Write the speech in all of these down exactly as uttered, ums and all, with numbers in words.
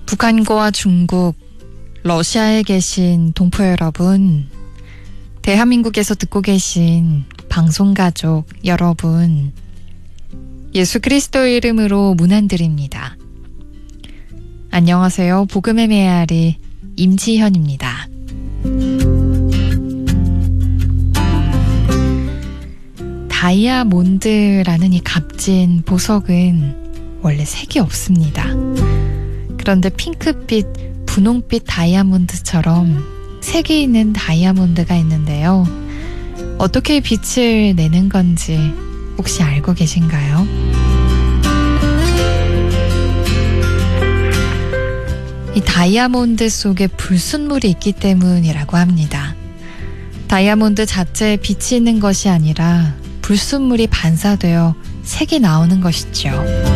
북한과 중국, 러시아에 계신 동포 여러분, 대한민국에서 듣고 계신 방송가족 여러분, 예수 그리스도의 이름으로 문안드립니다. 안녕하세요. 복음의 메아리 임지현입니다. 다이아몬드라는 이 값진 보석은 원래 색이 없습니다. 그런데 핑크빛, 분홍빛 다이아몬드처럼 색이 있는 다이아몬드가 있는데요. 어떻게 빛을 내는 건지 혹시 알고 계신가요? 이 다이아몬드 속에 불순물이 있기 때문이라고 합니다. 다이아몬드 자체에 빛이 있는 것이 아니라 불순물이 반사되어 색이 나오는 것이죠.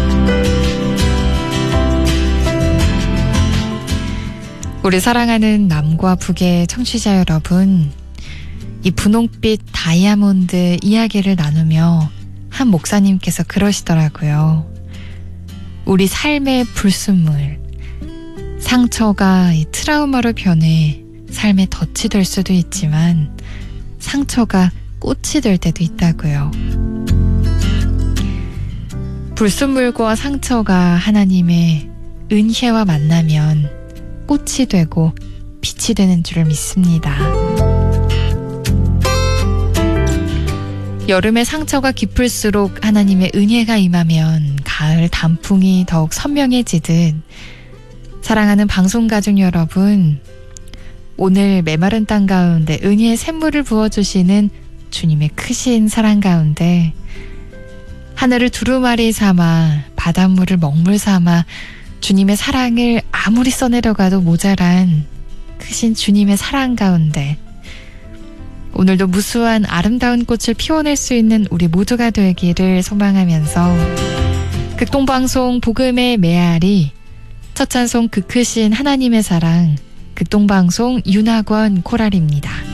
우리 사랑하는 남과 북의 청취자 여러분, 이 분홍빛 다이아몬드 이야기를 나누며 한 목사님께서 그러시더라고요. 우리 삶의 불순물, 상처가 이 트라우마로 변해 삶의 덫이 될 수도 있지만 상처가 꽃이 될 때도 있다고요. 불순물과 상처가 하나님의 은혜와 만나면 꽃이 되고 빛이 되는 줄을 믿습니다. 여름의 상처가 깊을수록 하나님의 은혜가 임하면 가을 단풍이 더욱 선명해지듯 사랑하는 방송가족 여러분, 오늘 메마른 땅 가운데 은혜의 샘물을 부어주시는 주님의 크신 사랑 가운데 하늘을 두루마리 삼아 바닷물을 먹물 삼아 주님의 사랑을 아무리 써내려가도 모자란 크신 주님의 사랑 가운데 오늘도 무수한 아름다운 꽃을 피워낼 수 있는 우리 모두가 되기를 소망하면서 극동방송 복음의 메아리 첫 찬송 그 크신 하나님의 사랑 극동방송 윤학원 코랄입니다.